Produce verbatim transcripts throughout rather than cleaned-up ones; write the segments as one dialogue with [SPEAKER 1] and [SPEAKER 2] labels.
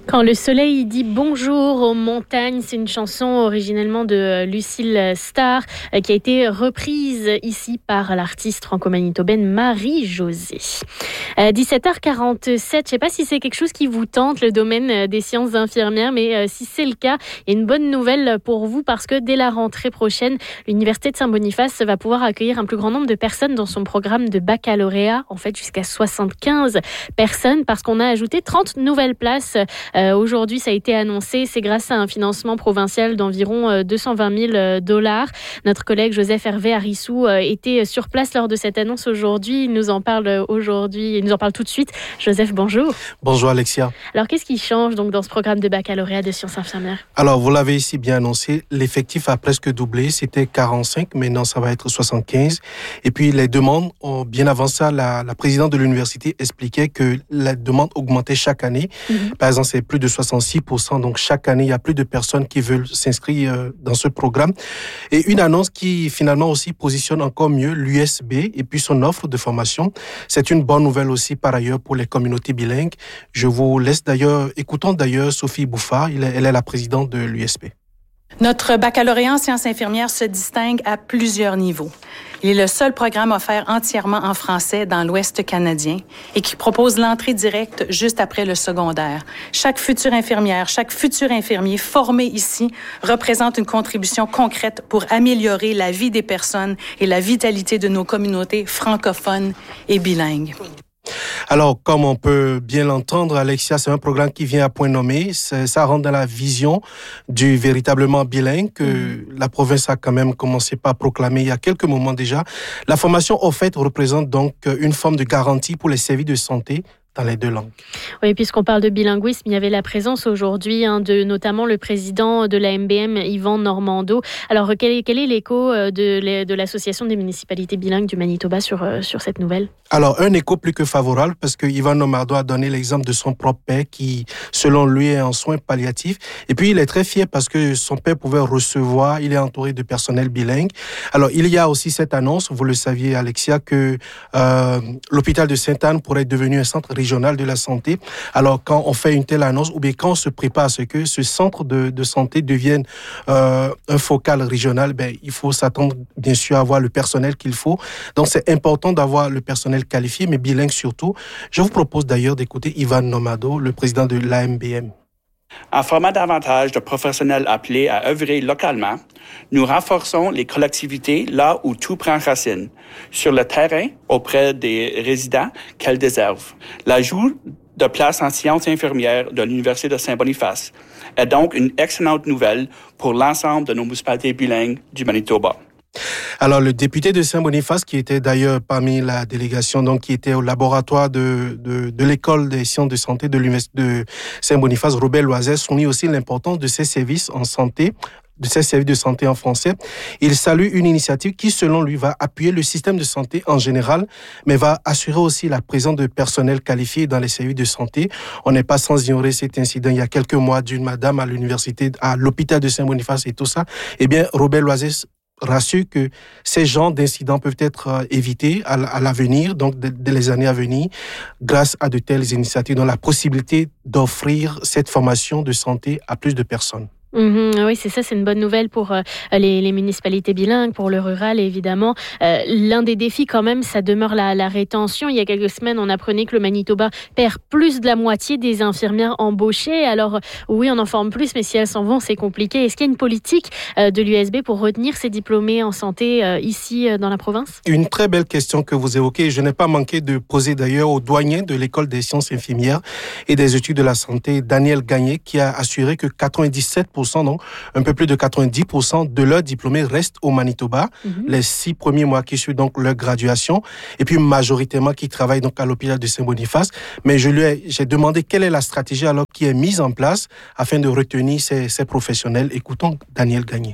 [SPEAKER 1] Quand le soleil dit bonjour aux montagnes, c'est une chanson originellement de Lucille Starr qui a été reprise ici par l'artiste franco-manitobaine Marie-Josée. dix-sept heures quarante-sept, je ne sais pas si c'est quelque chose qui vous tente, le domaine des sciences infirmières, mais si c'est le cas, il y a une bonne nouvelle pour vous parce que dès la rentrée prochaine, l'Université de Saint-Boniface va pouvoir accueillir un plus grand nombre de personnes dans son programme de baccalauréat, en fait jusqu'à soixante-quinze personnes parce qu'on a ajouté trente nouvelles places. Euh, aujourd'hui, ça a été annoncé, c'est grâce à un financement provincial d'environ euh, deux cent vingt mille dollars. Notre collègue Joseph Hervé Arissou euh, était sur place lors de cette annonce aujourd'hui. Il nous en parle aujourd'hui, il nous en parle tout de suite. Joseph, bonjour.
[SPEAKER 2] Bonjour Alexia.
[SPEAKER 1] Alors, qu'est-ce qui change donc dans ce programme de baccalauréat de sciences infirmières? Alors,
[SPEAKER 2] vous l'avez ici bien annoncé, l'effectif a presque doublé. C'était quarante-cinq, maintenant ça va être soixante-quinze. Et puis, les demandes ont bien avancé. La, la présidente de l'université expliquait que la demande augmentait chaque année. Mm-hmm. Par exemple, c'est plus de soixante-six pour cent. Donc, chaque année, il y a plus de personnes qui veulent s'inscrire dans ce programme. Et une annonce qui, finalement, aussi positionne encore mieux l'U S B et puis son offre de formation. C'est une bonne nouvelle aussi, par ailleurs, pour les communautés bilingues. Je vous laisse d'ailleurs, écoutons d'ailleurs Sophie Bouffard. Elle est la présidente de l'U S B.
[SPEAKER 3] Notre baccalauréat en sciences infirmières se distingue à plusieurs niveaux. Il est le seul programme offert entièrement en français dans l'Ouest canadien et qui propose l'entrée directe juste après le secondaire. Chaque future infirmière, chaque futur infirmier formé ici représente une contribution concrète pour améliorer la vie des personnes et la vitalité de nos communautés francophones et bilingues.
[SPEAKER 2] Alors, comme on peut bien l'entendre, Alexia, c'est un programme qui vient à point nommé. C'est, ça rentre dans la vision du véritablement bilingue que mmh. la province a quand même commencé par proclamer il y a quelques moments déjà. La formation offerte représente donc une forme de garantie pour les services de santé dans les deux langues.
[SPEAKER 1] Oui, puisqu'on parle de bilinguisme, il y avait la présence aujourd'hui hein, de notamment le président de la M B M, Yvan Normando. Alors, quel est, quel est l'écho de, de l'Association des municipalités bilingues du Manitoba sur, sur cette nouvelle?
[SPEAKER 2] Alors, un écho plus que favorable, parce que Yvan Normando a donné l'exemple de son propre père qui, selon lui, est en soins palliatifs. Et puis, il est très fier parce que son père pouvait recevoir, il est entouré de personnel bilingue. Alors, il y a aussi cette annonce, vous le saviez, Alexia, que euh, l'hôpital de Sainte-Anne pourrait devenir un centre régional de la santé. Alors, quand on fait une telle annonce, ou bien quand on se prépare à ce que ce centre de, de santé devienne euh, un focal régional, ben, il faut s'attendre, bien sûr, à avoir le personnel qu'il faut. Donc, c'est important d'avoir le personnel qualifié, mais bilingue surtout. Je vous propose d'ailleurs d'écouter Yvan Normando, le président de l'A M B M.
[SPEAKER 4] En formant davantage de professionnels appelés à œuvrer localement, nous renforçons les collectivités là où tout prend racine, sur le terrain auprès des résidents qu'elles déservent. L'ajout de places en sciences infirmières de l'Université de Saint-Boniface est donc une excellente nouvelle pour l'ensemble de nos municipalités bilingues du Manitoba.
[SPEAKER 2] Alors, le député de Saint-Boniface, qui était d'ailleurs parmi la délégation, donc qui était au laboratoire de, de, de l'école des sciences de santé de l'Université de Saint-Boniface, Robert Loisel, souligne aussi l'importance de ces services en santé, de ces services de santé en français. Il salue une initiative qui, selon lui, va appuyer le système de santé en général, mais va assurer aussi la présence de personnel qualifié dans les services de santé. On n'est pas sans ignorer cet incident il y a quelques mois d'une madame à l'université, à l'hôpital de Saint-Boniface et tout ça. Eh bien, Robert Loisel rassure que ces genres d'incidents peuvent être évités à, à l'avenir, donc dès les années à venir, grâce à de telles initiatives, dont la possibilité d'offrir cette formation de santé à plus de personnes.
[SPEAKER 1] Mmh, oui, c'est ça, c'est une bonne nouvelle pour euh, les, les municipalités bilingues, pour le rural, évidemment. Euh, l'un des défis, quand même, ça demeure la, la rétention. Il y a quelques semaines, on apprenait que le Manitoba perd plus de la moitié des infirmières embauchées. Alors, oui, on en forme plus, mais si elles s'en vont, c'est compliqué. Est-ce qu'il y a une politique euh, de l'U S B pour retenir ces diplômés en santé euh, ici, euh, dans la province?
[SPEAKER 2] Une très belle question que vous évoquez. Je n'ai pas manqué de poser d'ailleurs au doyen de l'École des sciences infirmières et des études de la santé, Daniel Gagné, qui a assuré que quatre-vingt-dix-sept pour cent, donc un peu plus de quatre-vingt-dix pour cent de leurs diplômés restent au Manitoba, mm-hmm. les six premiers mois qui suivent donc leur graduation, et puis majoritairement qui travaillent donc à l'hôpital de Saint-Boniface. Mais je lui ai, j'ai demandé quelle est la stratégie alors qui est mise en place afin de retenir ces, ces professionnels. Écoutons Daniel Gagné.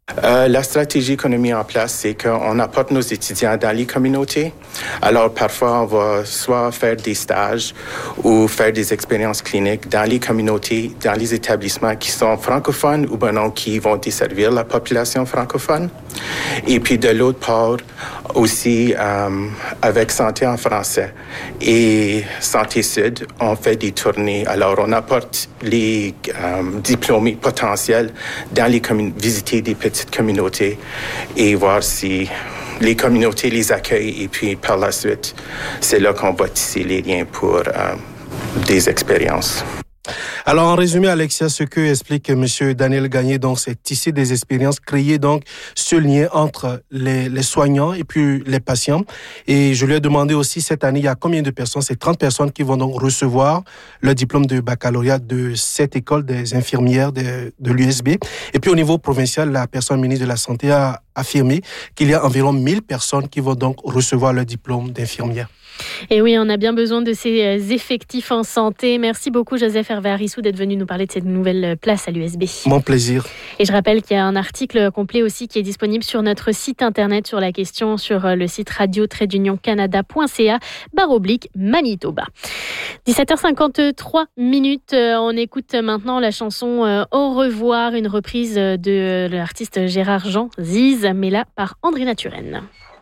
[SPEAKER 5] Euh, la stratégie qu'on a mise en place, c'est qu'on apporte nos étudiants dans les communautés. Alors, parfois, on va soit faire des stages ou faire des expériences cliniques dans les communautés, dans les établissements qui sont francophones ou ben non, qui vont desservir la population francophone. Et puis, de l'autre part, aussi, euh, avec Santé en français et Santé Sud, on fait des tournées. Alors, on apporte les euh, diplômés potentiels dans les communautés, visiter des petites communautés et voir si les communautés les accueillent. Et puis, par la suite, c'est là qu'on va tisser les liens pour euh, des expériences.
[SPEAKER 2] Alors, en résumé, Alexia, ce que explique M. Daniel Gagné, donc, c'est tisser des expériences, créer donc ce lien entre les, les soignants et puis les patients. Et je lui ai demandé aussi cette année, il y a combien de personnes? C'est trente personnes qui vont donc recevoir le diplôme de baccalauréat de cette école des infirmières de, de l'U S B. Et puis, au niveau provincial, la personne ministre de la Santé a affirmé qu'il y a environ mille personnes qui vont donc recevoir le diplôme d'infirmière.
[SPEAKER 1] Et oui, on a bien besoin de ces effectifs en santé. Merci beaucoup, Joseph Hervé Arissou, d'être venu nous parler de cette nouvelle place à l'U S B.
[SPEAKER 2] Mon plaisir.
[SPEAKER 1] Et je rappelle qu'il y a un article complet aussi qui est disponible sur notre site internet sur la question, sur le site radio tiret d'union canada point c a barre oblique Manitoba. dix-sept heures cinquante-trois minutes. On écoute maintenant la chanson Au revoir, une reprise de l'artiste Gérard Jean Ziz, mais là par André Naturel.